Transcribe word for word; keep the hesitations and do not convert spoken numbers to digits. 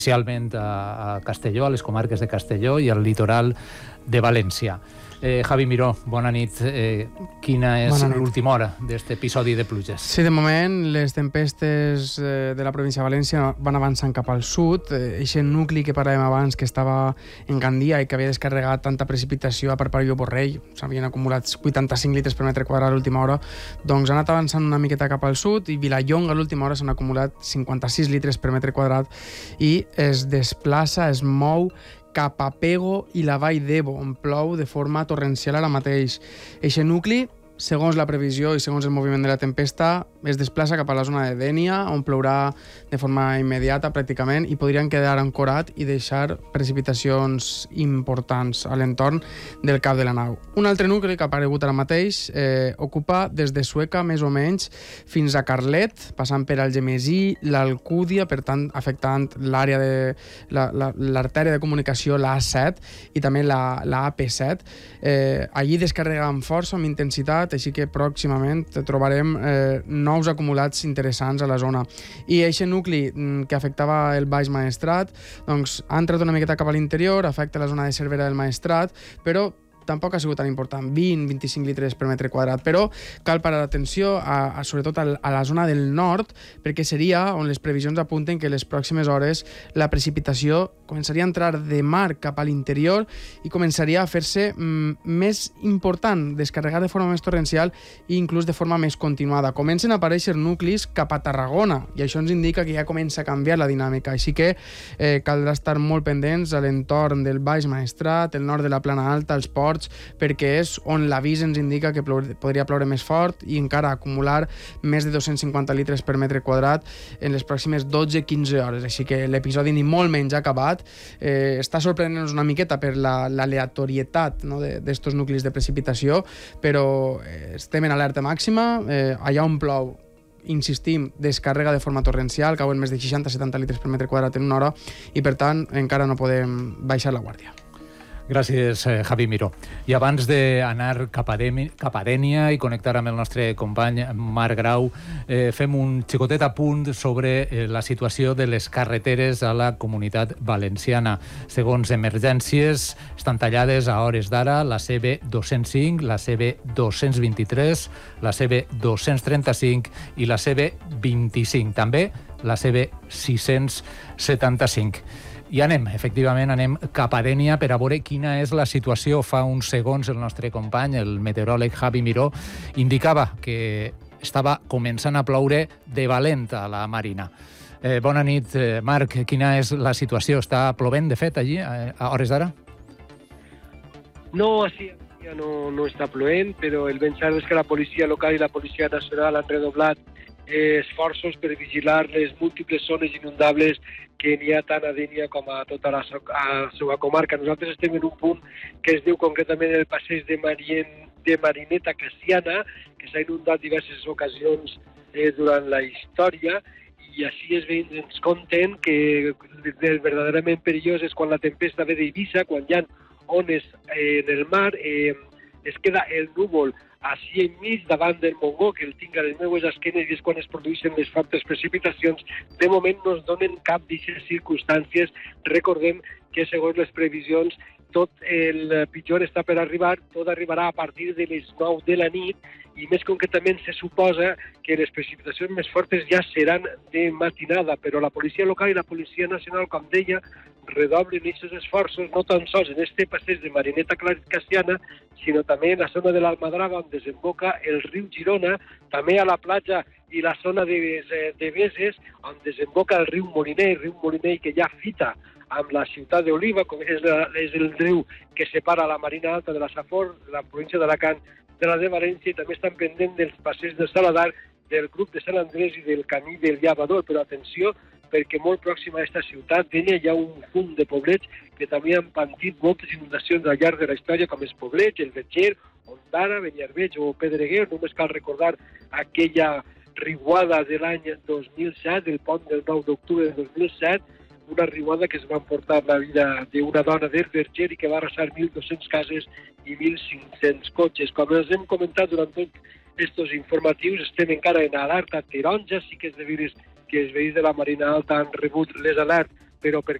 especialment a Castelló, a les comarques de Castelló i al litoral de València. Eh, Javi Miró, bona nit. Eh, quina és l'última hora d'aquest episodi de pluges? Sí, de moment les tempestes eh, de la província de València van avançant cap al sud. Aquest eh, nucli que parlàvem abans, que estava en Gandia i que havia descarregat tanta precipitació a Parpalló Borrell, s'havien acumulat vuitanta-cinc litres per metre quadrat a l'última hora, doncs ha anat avançant una miqueta cap al sud, i Vilallonga a l'última hora s'han acumulat cinquanta-sis litres per metre quadrat i es desplaça, es mou cap a Pego i la Vall d'Ebo, on plou de forma torrencial ara mateix. Eixe nucli, segons la previsió i segons el moviment de la tempesta, es desplaça cap a la zona de Dénia, on plourà de forma immediata pràcticament, i podrien quedar ancorat i deixar precipitacions importants a l'entorn del cap de la nau. Un altre nucli que ha aparegut ara mateix eh, ocupa des de Sueca, més o menys, fins a Carlet, passant per Algemesí, l'Alcúdia, per tant, afectant l'àrea de l'artèria de comunicació, la A set, i també la, la A P set. Eh, allí descarrega amb força, amb intensitat, així que pròximament trobarem eh, nous acumulats interessants a la zona. I aquest nucli que afectava el Baix Maestrat doncs, ha entrat una miqueta cap a l'interior, afecta la zona de Cervera del Maestrat, però tampoc ha sigut tan important, vint a vint-i-cinc litres per metre quadrat, però cal parar atenció a, a, sobretot a, a la zona del nord, perquè seria on les previsions apunten que les pròximes hores la precipitació començaria a entrar de mar cap a l'interior i començaria a fer-se mm, més important, descarregar de forma més torrencial i inclús de forma més continuada. Comencen a aparèixer nuclis cap a Tarragona, i això ens indica que ja comença a canviar la dinàmica, així que eh, caldrà estar molt pendents a l'entorn del Baix Maestrat, el nord de la Plana Alta, els ports, perquè és on l'avís ens indica que ploure, podria ploure més fort i encara acumular més de dos-cents cinquanta litres per metre quadrat en les pròximes dotze a quinze hores. Així que l'episodi ni molt menys ha acabat. Eh, està sorprenent-nos una miqueta per l'aleatorietat, no, d'estos nuclis de precipitació, però eh, estem en alerta màxima. Eh, allà on plou, insistim, descarrega de forma torrencial, cauen més de seixanta a setanta litres per metre quadrat en una hora, i per tant encara no podem baixar la guàrdia. Gràcies, eh, Javi Miró. I abans d'anar cap a Dénia i connectar amb el nostre company Marc Grau, eh, fem un xicotet apunt sobre eh, la situació de les carreteres a la Comunitat Valenciana. Segons emergències, estan tallades a hores d'ara la C B dos-cents cinc, la C B dos-cents vint-i-tres, la C B dos-cents trenta-cinc i la C B vint-i-cinc. També la C B sis-cents setanta-cinc. I anem, efectivament, anem cap a Dénia per a veure quina és la situació. Fa uns segons el nostre company, el meteoròleg Javi Miró, indicava que estava començant a ploure de valent a la Marina. Eh, bona nit, eh, Marc. Quina és la situació? Està plovent, de fet, allí, a, a hores d'ara? No, així ja no, no està plovent, però el ben cert és que la policia local i la policia nacional han redoblat esforços per vigilar les múltiples zones inundables que n'hi ha tant a Dénia com a tota la seva comarca. Nosaltres estem en un punt que es diu concretament el passeig de, Marien, de Marineta Cassiana, que s'ha inundat diverses ocasions eh, durant la història, i així els veïns ens conten que el verdaderament perillós és quan la tempesta ve d'Eivissa, quan hi ha ones eh, en el mar, eh, es queda el núvol així enmig davant del Montgó, que el tinc a les meues esquenes, i és quan es produeixen les fortes precipitacions. De moment no es donen cap d'aquestes circumstàncies. Recordem que, segons les previsions, tot el pitjor està per arribar, tot arribarà a partir de les nou de la nit, i més concretament se suposa que les precipitacions més fortes ja seran de matinada, però la policia local i la policia nacional, com deia, redoblen aquests esforços, no tan sols en este passeig de Marineta Cassiana, sinó també en la zona de l'Almadrava, on desemboca el riu Girona, també a la platja i la zona de, de Beses, on desemboca el riu Moliner, el riu Moliner que ja fita amb la ciutat d'Oliva, com és, la, és el riu que separa la Marina Alta de la Safor, de la província d'Alacant, de la de València, i també estan pendents dels passeig del Saladar, del grup de Sant Andrés i del camí del Llavador. Però atenció, perquè molt pròxima a aquesta ciutat, Dénia, hi ha un punt de poblets que també han patit moltes inundacions al llarg de la història, com és Poblet, el Verger, Ondara, Beniarbeig o Pedreguer. Només cal recordar aquella riuada de l'any dos mil set, el pont del nou d'octubre de dos mil set, una riuada que es va emportar la vida d'una dona del Verger i que va arrasar mil dos-cents cases i mil cinc-cents cotxes. Com els hem comentat durant tots aquests informatius, estem encara en alerta taronja. Sí que és de veres que els veïns de la Marina Alta han rebut les alertes però per